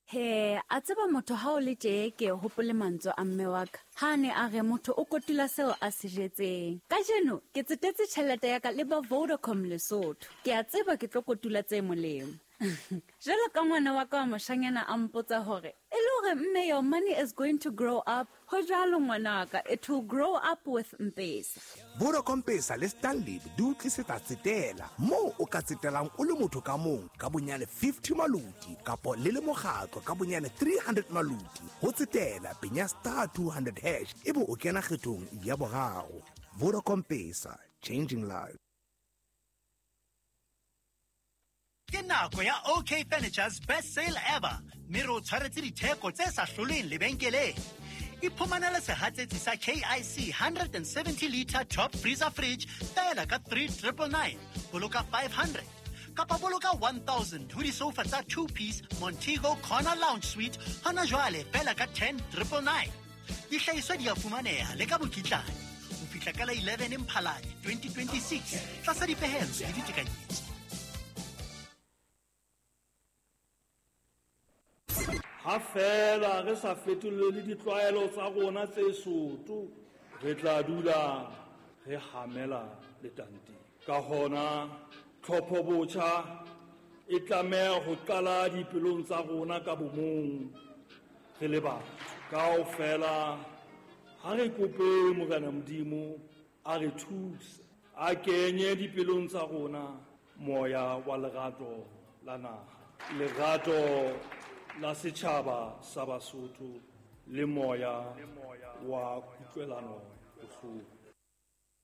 He, a tseba motho ha o le tje ke hopole mantswe a mme wa ka. Ha ne a re motho o kotula seo a se jetseng. Kajeno ke tsetetse tjhelete ya ka le ba Vodacom Lesotho. Ke a tseba ke tlo kotula tse molemo. Jwale ka ngwana wa ka wa moshanyana a mpotsa hore e le hore mme, your money is going to grow up. Ho jwalo ngwanaka, it will grow up with M-Pesa. Vodacom Pesa le Stanley di o tlisetsa tsetela moo o ka tsetelang o le motho ka mong ka bonyane 50 maluti kapo le mokgatlo ka bonyane 300 maluti ho tsetela penya *200# ebe o kena kgethong ya boraro. Vodacom Pesa, changing lives. Ke nako ya OK Furniture's best sale ever. Mero tshwaretse ditheko tse sa hloleng lebenkeleng. Iphumanela sehatsetsi sa KIC 170 litre top freezer fridge fela ka 3,999. Boloka 500. Kapa boloka 1,000 ho di-sofa tsa 2-piece Montego Corner Lounge Suite hona jwale fela ka 10,999. Dihlahiswa di a fumaneha le ka bokitlane. Ho fihla ka la 11 Mphalane 2026. Tlasa dipehelo le ditekanyetso. Ha fela re sa fetolle ditlwaelo tsa rona tse soto, re tla dula re hamela letanteng. Ka hona tlhopho botjha e tlameha ho qala dipelong tsa rona ka bomong. Re le batho kaofela ha re kope Morena Modimo a re thuse, a kenye dipelong tsa rona moya wa lerato la naha, lerato la setjhaba sa Basotho le moya wa kutlwelano bohloko.